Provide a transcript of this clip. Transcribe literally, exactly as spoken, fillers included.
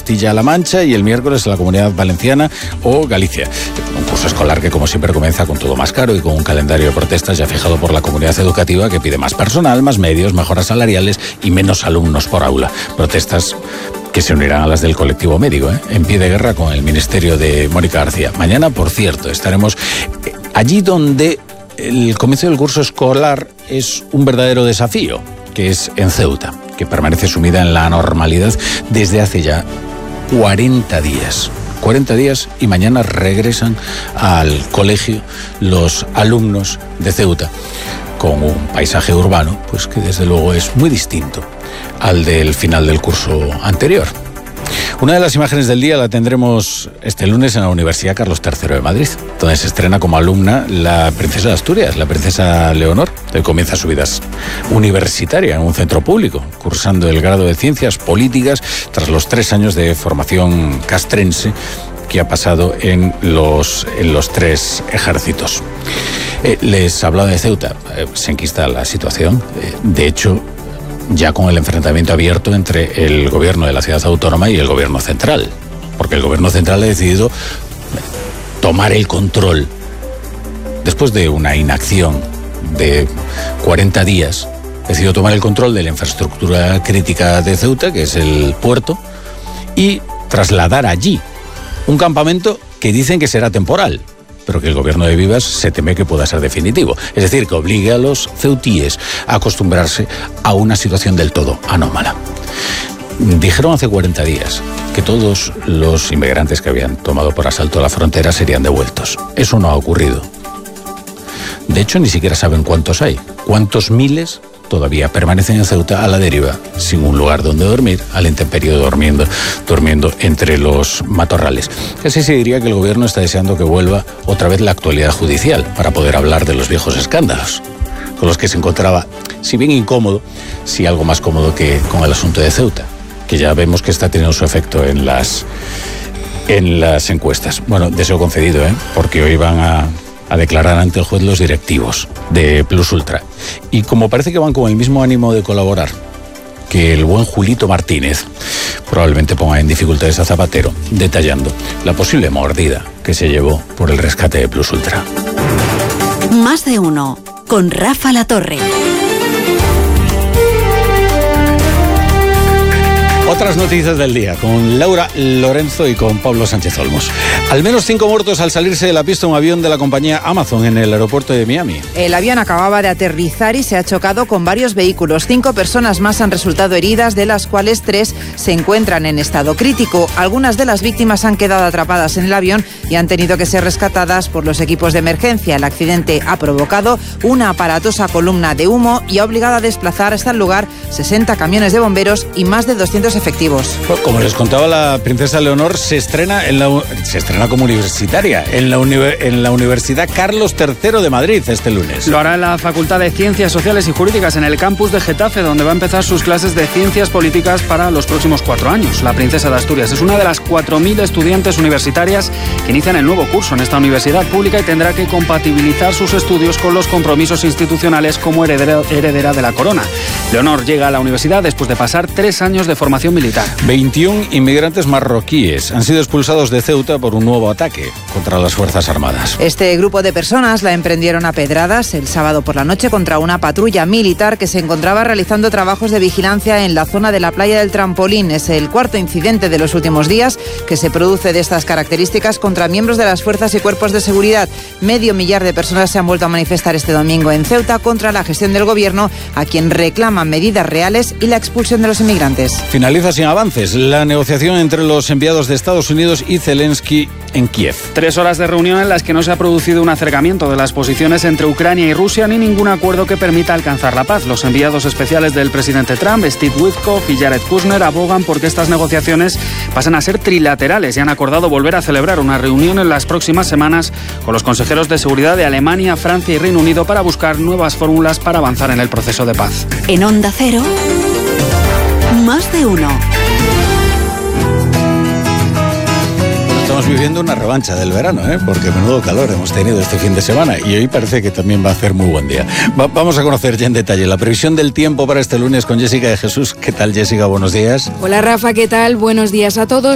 Castilla-La Mancha y el miércoles en la Comunidad Valenciana o Galicia. Un curso escolar que, como siempre, comienza con todo más caro y con un calendario de protestas ya fijado por la comunidad educativa, que pide más personal, más medios, mejoras salariales y menos alumnos por aula. Protestas que se unirán a las del colectivo médico, ¿eh? en pie de guerra con el ministerio de Mónica García. Mañana, por cierto, estaremos allí donde el comienzo del curso escolar es un verdadero desafío, que es en Ceuta, que permanece sumida en la normalidad desde hace ya cuarenta días. cuarenta días y mañana regresan al colegio los alumnos de Ceuta, con un paisaje urbano pues que desde luego es muy distinto al del final del curso anterior. Una de las imágenes del día la tendremos este lunes en la Universidad Carlos tercero de Madrid, donde se estrena como alumna la princesa de Asturias, la princesa Leonor, que comienza su vida universitaria en un centro público, cursando el grado de Ciencias Políticas tras los tres años de formación castrense que ha pasado en los, en los tres ejércitos. Eh, les hablaba de Ceuta, eh, se enquista la situación. Eh, de hecho, ya con el enfrentamiento abierto entre el gobierno de la ciudad autónoma y el gobierno central, porque el gobierno central ha decidido tomar el control después de una inacción de cuarenta días. Ha decidido tomar el control de la infraestructura crítica de Ceuta, que es el puerto, y trasladar allí un campamento que dicen que será temporal, pero que el gobierno de Vivas se teme que pueda ser definitivo. Es decir, que obligue a los ceutíes a acostumbrarse a una situación del todo anómala. Dijeron hace cuarenta días que todos los inmigrantes que habían tomado por asalto la frontera serían devueltos. Eso no ha ocurrido. De hecho, ni siquiera saben cuántos hay. ¿Cuántos miles todavía permanecen en Ceuta a la deriva, sin un lugar donde dormir, al intemperie, durmiendo, durmiendo entre los matorrales? Casi se diría que el gobierno está deseando que vuelva otra vez la actualidad judicial para poder hablar de los viejos escándalos, con los que se encontraba, si bien incómodo, sí algo más cómodo que con el asunto de Ceuta, que ya vemos que está teniendo su efecto en las, en las encuestas. Bueno, deseo concedido, ¿eh? Porque hoy van a... a declarar ante el juez los directivos de Plus Ultra. Y como parece que van con el mismo ánimo de colaborar que el buen Julito Martínez, probablemente ponga en dificultades a Zapatero, detallando la posible mordida que se llevó por el rescate de Plus Ultra. Más de uno, con Rafa Latorre. Otras noticias del día, con Laura Lorenzo y con Pablo Sánchez Olmos. Al menos cinco muertos al salirse de la pista un avión de la compañía Amazon en el aeropuerto de Miami. El avión acababa de aterrizar y se ha chocado con varios vehículos. Cinco personas más han resultado heridas, de las cuales tres se encuentran en estado crítico. Algunas de las víctimas han quedado atrapadas en el avión y han tenido que ser rescatadas por los equipos de emergencia. El accidente ha provocado una aparatosa columna de humo y ha obligado a desplazar hasta el lugar sesenta camiones de bomberos y más de doscientos efectivos. Bueno, como les contaba, la princesa Leonor se estrena en la se estrena como universitaria en la, uni, en la Universidad Carlos tercero de Madrid este lunes. Lo hará en la Facultad de Ciencias Sociales y Jurídicas, en el campus de Getafe, donde va a empezar sus clases de ciencias políticas para los próximos cuatro años. La princesa de Asturias es una de las cuatro mil estudiantes universitarias que inician el nuevo curso en esta universidad pública y tendrá que compatibilizar sus estudios con los compromisos institucionales como heredera, heredera de la corona. Leonor llega a la universidad después de pasar tres años de formación militar. veintiún inmigrantes marroquíes han sido expulsados de Ceuta por un nuevo ataque contra las Fuerzas Armadas. Este grupo de personas la emprendieron a pedradas el sábado por la noche contra una patrulla militar que se encontraba realizando trabajos de vigilancia en la zona de la playa del Trampolín. Es el cuarto incidente de los últimos días que se produce de estas características contra miembros de las fuerzas y cuerpos de seguridad. Medio millar de personas se han vuelto a manifestar este domingo en Ceuta contra la gestión del gobierno, a quien reclaman medidas reales y la expulsión de los inmigrantes. Finaliza sin avances la negociación entre los enviados de Estados Unidos y Zelensky en Kiev. Tres horas de reunión en las que no se ha producido un acercamiento de las posiciones entre Ucrania y Rusia ni ningún acuerdo que permita alcanzar la paz. Los enviados especiales del presidente Trump, Steve Witkoff y Jared Kushner, abogan porque estas negociaciones pasen a ser trilaterales y han acordado volver a celebrar una reunión en las próximas semanas con los consejeros de seguridad de Alemania, Francia y Reino Unido para buscar nuevas fórmulas para avanzar en el proceso de paz. En Onda Cero, Más de uno. Estamos viviendo una revancha del verano, ¿eh? Porque menudo calor hemos tenido este fin de semana y hoy parece que también va a hacer muy buen día. Va, vamos a conocer ya en detalle la previsión del tiempo para este lunes con Jessica de Jesús. ¿Qué tal, Jessica? Buenos días. Hola, Rafa, ¿qué tal? Buenos días a todos.